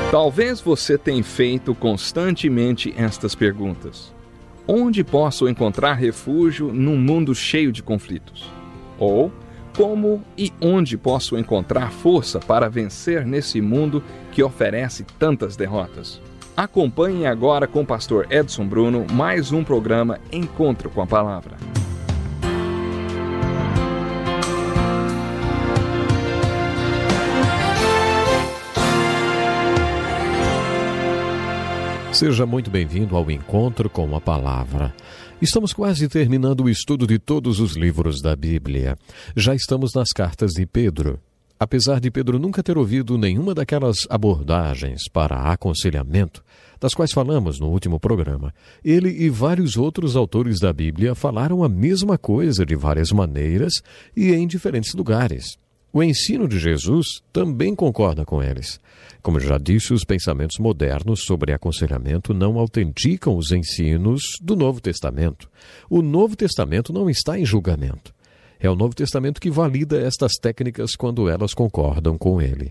Talvez você tenha feito constantemente estas perguntas. Onde posso encontrar refúgio num mundo cheio de conflitos? Ou, como e onde posso encontrar força para vencer nesse mundo que oferece tantas derrotas? Acompanhe agora com o pastor Edson Bruno mais um programa Encontro com a Palavra. Seja muito bem-vindo ao Encontro com a Palavra. Estamos quase terminando o estudo de todos os livros da Bíblia. Já estamos nas cartas de Pedro. Apesar de Pedro nunca ter ouvido nenhuma daquelas abordagens para aconselhamento, das quais falamos no último programa, ele e vários outros autores da Bíblia falaram a mesma coisa de várias maneiras e em diferentes lugares. O ensino de Jesus também concorda com eles. Como já disse, os pensamentos modernos sobre aconselhamento não autenticam os ensinos do Novo Testamento. O Novo Testamento não está em julgamento. É o Novo Testamento que valida estas técnicas quando elas concordam com ele.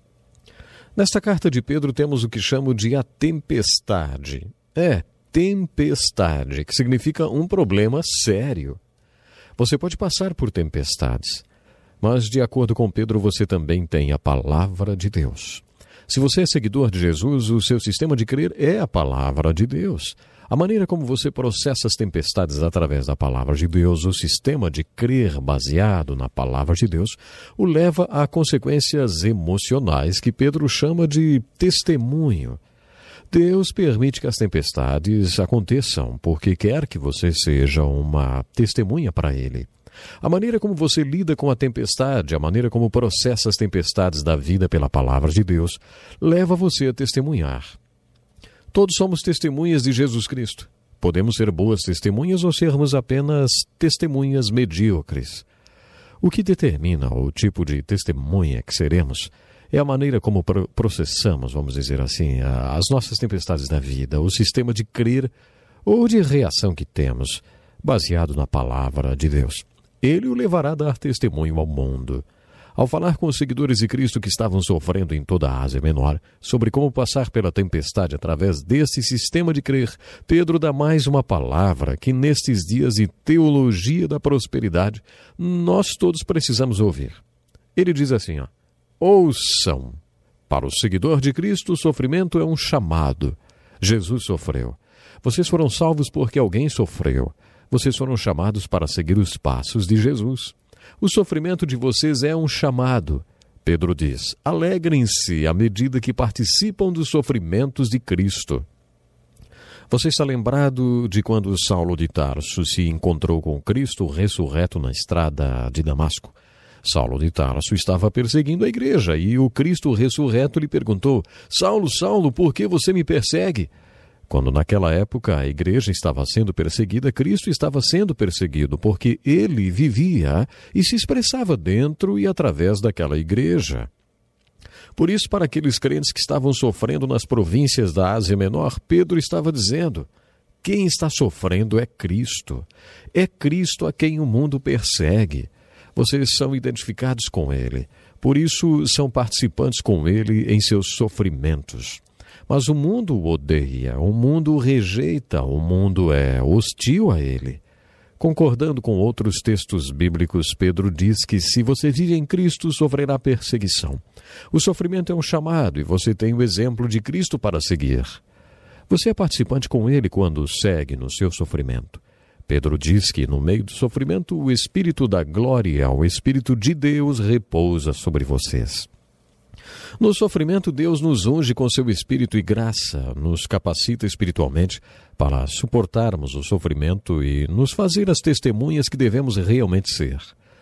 Nesta carta de Pedro temos o que chamo de a tempestade. Tempestade, que significa um problema sério. Você pode passar por tempestades, mas de acordo com Pedro você também tem a palavra de Deus. Se você é seguidor de Jesus, o seu sistema de crer é a palavra de Deus. A maneira como você processa as tempestades através da palavra de Deus, o sistema de crer baseado na palavra de Deus, o leva a consequências emocionais que Pedro chama de testemunho. Deus permite que as tempestades aconteçam porque quer que você seja uma testemunha para Ele. A maneira como você lida com a tempestade, a maneira como processa as tempestades da vida pela palavra de Deus, leva você a testemunhar. Todos somos testemunhas de Jesus Cristo. Podemos ser boas testemunhas ou sermos apenas testemunhas medíocres. O que determina o tipo de testemunha que seremos é a maneira como processamos, vamos dizer assim, as nossas tempestades da vida, o sistema de crer ou de reação que temos, baseado na palavra de Deus. Ele o levará a dar testemunho ao mundo. Ao falar com os seguidores de Cristo que estavam sofrendo em toda a Ásia Menor sobre como passar pela tempestade através desse sistema de crer, Pedro dá mais uma palavra que nestes dias de teologia da prosperidade nós todos precisamos ouvir. Ele diz assim, ouçam. Para o seguidor de Cristo, o sofrimento é um chamado. Jesus sofreu. Vocês foram salvos porque alguém sofreu. Vocês foram chamados para seguir os passos de Jesus. O sofrimento de vocês é um chamado. Pedro diz, alegrem-se à medida que participam dos sofrimentos de Cristo. Você está lembrado de quando Saulo de Tarso se encontrou com Cristo ressurreto na estrada de Damasco? Saulo de Tarso estava perseguindo a igreja e o Cristo ressurreto lhe perguntou, Saulo, Saulo, por que você me persegue? Quando naquela época a igreja estava sendo perseguida, Cristo estava sendo perseguido porque ele vivia e se expressava dentro e através daquela igreja. Por isso, para aqueles crentes que estavam sofrendo nas províncias da Ásia Menor, Pedro estava dizendo, quem está sofrendo é Cristo. É Cristo a quem o mundo persegue. Vocês são identificados com ele. Por isso, são participantes com ele em seus sofrimentos. Mas o mundo o odeia, o mundo o rejeita, o mundo é hostil a ele. Concordando com outros textos bíblicos, Pedro diz que se você vive em Cristo, sofrerá perseguição. O sofrimento é um chamado e você tem o exemplo de Cristo para seguir. Você é participante com ele quando segue no seu sofrimento. Pedro diz que no meio do sofrimento, o Espírito da glória, o Espírito de Deus repousa sobre vocês. No sofrimento, Deus nos unge com seu Espírito e graça, nos capacita espiritualmente para suportarmos o sofrimento e nos fazer as testemunhas que devemos realmente ser.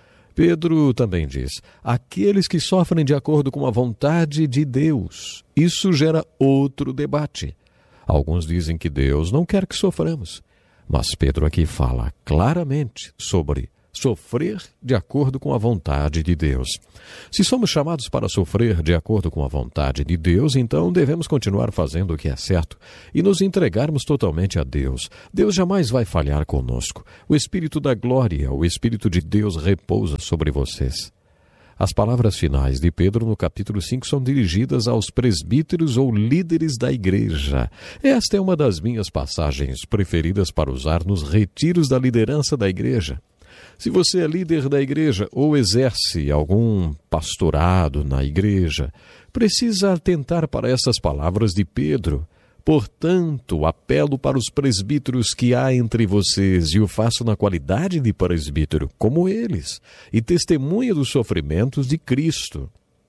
Pedro também diz, aqueles que sofrem de acordo com a vontade de Deus. Isso gera outro debate. Alguns dizem que Deus não quer que soframos, mas Pedro aqui fala claramente sobre sofrer de acordo com a vontade de Deus. Se somos chamados para sofrer de acordo com a vontade de Deus, então devemos continuar fazendo o que é certo e nos entregarmos totalmente a Deus. Deus jamais vai falhar conosco. O Espírito da glória, o Espírito de Deus repousa sobre vocês. As palavras finais de Pedro no capítulo 5 são dirigidas aos presbíteros ou líderes da igreja. Esta é uma das minhas passagens preferidas para usar nos retiros da liderança da igreja. Se você é líder da igreja ou exerce algum pastorado na igreja, precisa atentar para essas palavras de Pedro. Portanto, apelo para os presbíteros que há entre vocês, e o faço na qualidade de presbítero, como eles, e testemunha dos sofrimentos de Cristo.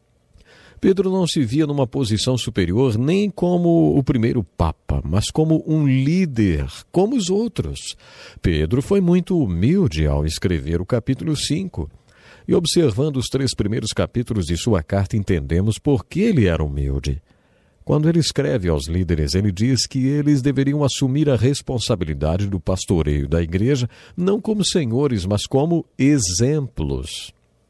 Pedro não se via numa posição superior nem como o primeiro Papa, mas como um líder, como os outros. Pedro foi muito humilde ao escrever o capítulo 5. E observando os 3 primeiros capítulos de sua carta, entendemos por que ele era humilde. Quando ele escreve aos líderes, ele diz que eles deveriam assumir a responsabilidade do pastoreio da igreja, não como senhores, mas como exemplos.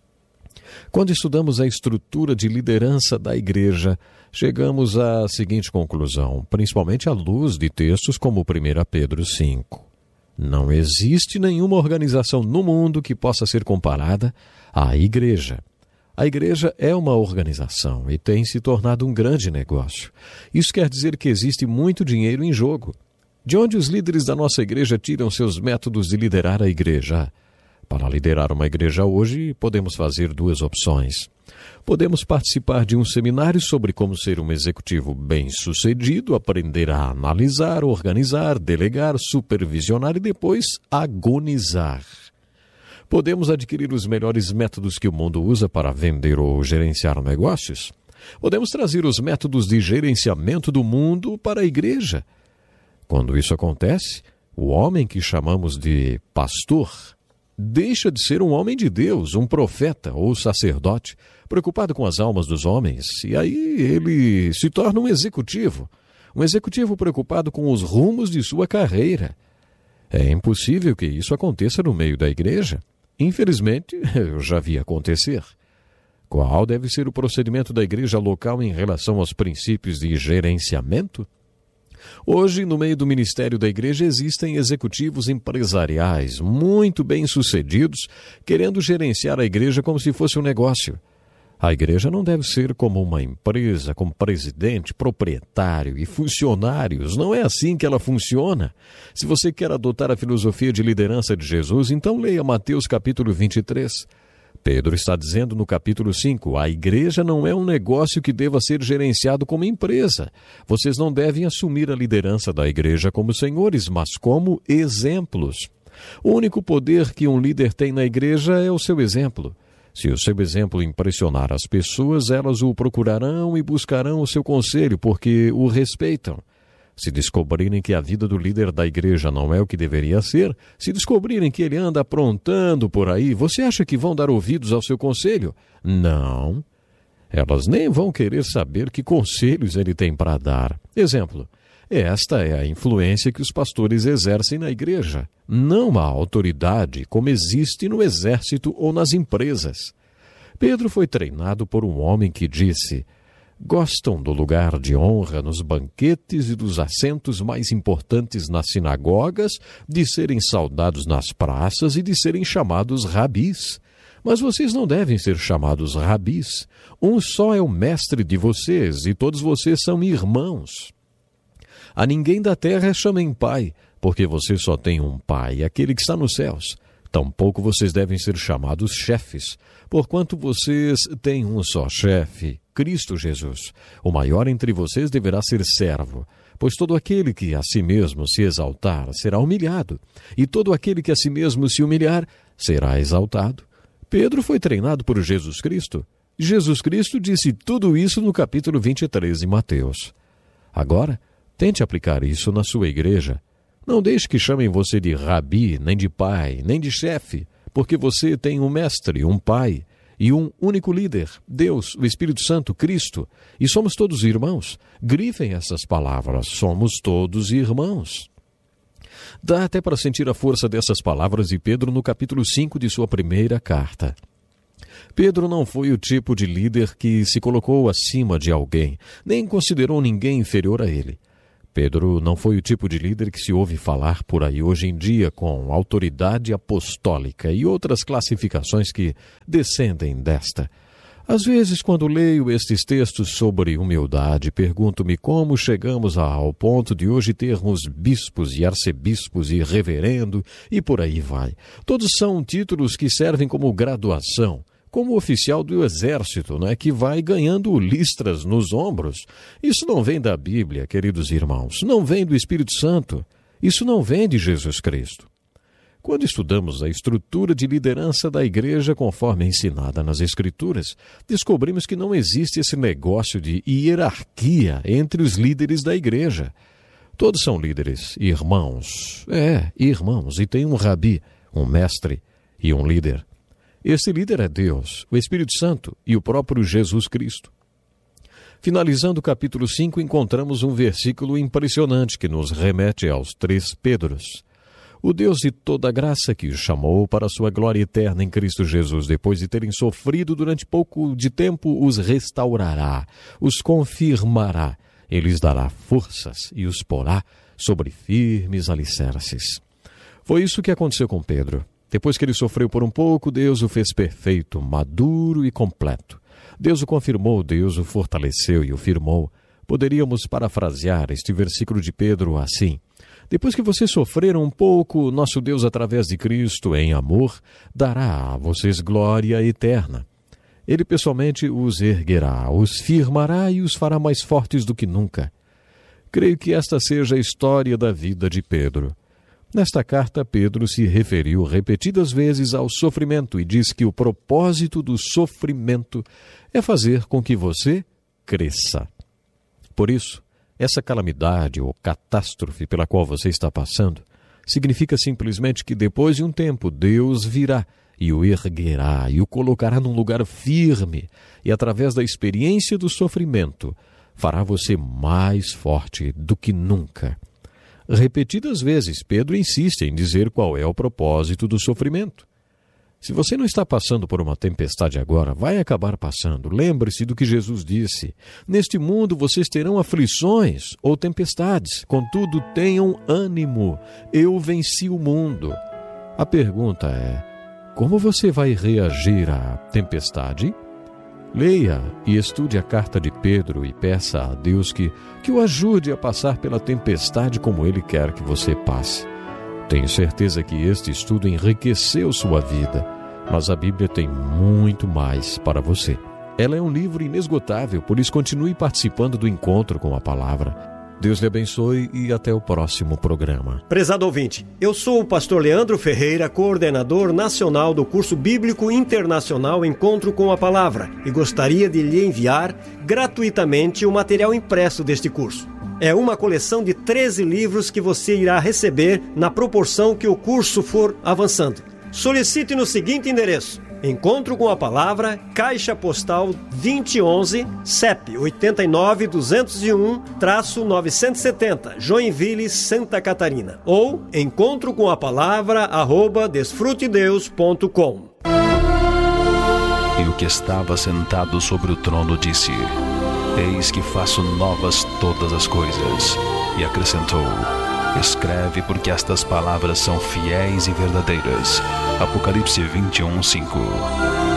Quando estudamos a estrutura de liderança da igreja, chegamos à seguinte conclusão, principalmente à luz de textos como 1 Pedro 5. Não existe nenhuma organização no mundo que possa ser comparada à igreja. A igreja é uma organização e tem se tornado um grande negócio. Isso quer dizer que existe muito dinheiro em jogo. De onde os líderes da nossa igreja tiram seus métodos de liderar a igreja? Para liderar uma igreja hoje, podemos fazer 2 opções. Podemos participar de um seminário sobre como ser um executivo bem-sucedido, aprender a analisar, organizar, delegar, supervisionar e depois agonizar. Podemos adquirir os melhores métodos que o mundo usa para vender ou gerenciar negócios. Podemos trazer os métodos de gerenciamento do mundo para a igreja. Quando isso acontece, o homem que chamamos de pastor deixa de ser um homem de Deus, um profeta ou sacerdote, preocupado com as almas dos homens, e aí ele se torna um executivo preocupado com os rumos de sua carreira. É impossível que isso aconteça no meio da igreja. Infelizmente, eu já vi acontecer. Qual deve ser o procedimento da igreja local em relação aos princípios de gerenciamento? Hoje, no meio do ministério da igreja, existem executivos empresariais muito bem-sucedidos querendo gerenciar a igreja como se fosse um negócio. A igreja não deve ser como uma empresa, com presidente, proprietário e funcionários. Não é assim que ela funciona. Se você quer adotar a filosofia de liderança de Jesus, então leia Mateus capítulo 23. Pedro está dizendo no capítulo 5, a igreja não é um negócio que deva ser gerenciado como empresa. Vocês não devem assumir a liderança da igreja como senhores, mas como exemplos. O único poder que um líder tem na igreja é o seu exemplo. Se o seu exemplo impressionar as pessoas, elas o procurarão e buscarão o seu conselho, porque o respeitam. Se descobrirem que a vida do líder da igreja não é o que deveria ser, se descobrirem que ele anda aprontando por aí, você acha que vão dar ouvidos ao seu conselho? Não. Elas nem vão querer saber que conselhos ele tem para dar. Exemplo. Esta é a influência que os pastores exercem na igreja, não a autoridade como existe no exército ou nas empresas. Pedro foi treinado por um homem que disse: gostam do lugar de honra nos banquetes e dos assentos mais importantes nas sinagogas, de serem saudados nas praças e de serem chamados rabis. Mas vocês não devem ser chamados rabis. Um só é o mestre de vocês e todos vocês são irmãos. A ninguém da terra chamem pai, porque você só tem um pai, aquele que está nos céus. Tampouco vocês devem ser chamados chefes, porquanto vocês têm um só chefe, Cristo Jesus. O maior entre vocês deverá ser servo, pois todo aquele que a si mesmo se exaltar será humilhado, e todo aquele que a si mesmo se humilhar será exaltado. Pedro foi treinado por Jesus Cristo. Jesus Cristo disse tudo isso no capítulo 23 de Mateus. Agora, tente aplicar isso na sua igreja. Não deixe que chamem você de rabi, nem de pai, nem de chefe, porque você tem um mestre, um pai e um único líder, Deus, o Espírito Santo, Cristo, e somos todos irmãos. Grifem essas palavras, somos todos irmãos. Dá até para sentir a força dessas palavras de Pedro no capítulo 5 de sua primeira carta. Pedro não foi o tipo de líder que se colocou acima de alguém, nem considerou ninguém inferior a ele. Pedro não foi o tipo de líder que se ouve falar por aí hoje em dia com autoridade apostólica e outras classificações que descendem desta. Às vezes, quando leio estes textos sobre humildade, pergunto-me como chegamos ao ponto de hoje termos bispos e arcebispos e reverendo e por aí vai. Todos são títulos que servem como graduação, como oficial do exército, que vai ganhando listras nos ombros. Isso não vem da Bíblia, queridos irmãos, não vem do Espírito Santo, isso não vem de Jesus Cristo. Quando estudamos a estrutura de liderança da igreja conforme ensinada nas Escrituras, descobrimos que não existe esse negócio de hierarquia entre os líderes da igreja. Todos são líderes, irmãos. Irmãos, e tem um rabi, um mestre e um líder. Esse líder é Deus, o Espírito Santo e o próprio Jesus Cristo. Finalizando o capítulo 5, encontramos um versículo impressionante que nos remete aos 3 Pedros. O Deus de toda graça que os chamou para a sua glória eterna em Cristo Jesus, depois de terem sofrido durante pouco de tempo, os restaurará, os confirmará, ele lhes dará forças e os porá sobre firmes alicerces. Foi isso que aconteceu com Pedro. Depois que ele sofreu por um pouco, Deus o fez perfeito, maduro e completo. Deus o confirmou, Deus o fortaleceu e o firmou. Poderíamos parafrasear este versículo de Pedro assim: depois que vocês sofreram um pouco, nosso Deus, através de Cristo, em amor, dará a vocês glória eterna. Ele pessoalmente os erguerá, os firmará e os fará mais fortes do que nunca. Creio que esta seja a história da vida de Pedro. Nesta carta, Pedro se referiu repetidas vezes ao sofrimento e diz que o propósito do sofrimento é fazer com que você cresça. Por isso, essa calamidade ou catástrofe pela qual você está passando significa simplesmente que depois de um tempo Deus virá e o erguerá e o colocará num lugar firme e através da experiência do sofrimento fará você mais forte do que nunca. Repetidas vezes Pedro insiste em dizer qual é o propósito do sofrimento. Se você não está passando por uma tempestade agora, vai acabar passando. Lembre-se do que Jesus disse: neste mundo vocês terão aflições ou tempestades, contudo tenham ânimo, eu venci o mundo. A pergunta é: como você vai reagir à tempestade? Leia e estude a carta de Pedro e peça a Deus que o ajude a passar pela tempestade como Ele quer que você passe. Tenho certeza que este estudo enriqueceu sua vida, mas a Bíblia tem muito mais para você. Ela é um livro inesgotável, por isso continue participando do encontro com a palavra. Deus lhe abençoe e até o próximo programa. Prezado ouvinte, eu sou o pastor Leandro Ferreira, coordenador nacional do curso bíblico internacional Encontro com a Palavra, e gostaria de lhe enviar gratuitamente o material impresso deste curso. É uma coleção de 13 livros que você irá receber na proporção que o curso for avançando. Solicite no seguinte endereço: Encontro com a Palavra, Caixa Postal 2011, CEP 89-201-970, Joinville, Santa Catarina. Ou encontrocomapalavra@desfrutedeus.com. E o que estava sentado sobre o trono disse: Eis que faço novas todas as coisas. E acrescentou: Escreve, porque estas palavras são fiéis e verdadeiras. Apocalipse 21:5.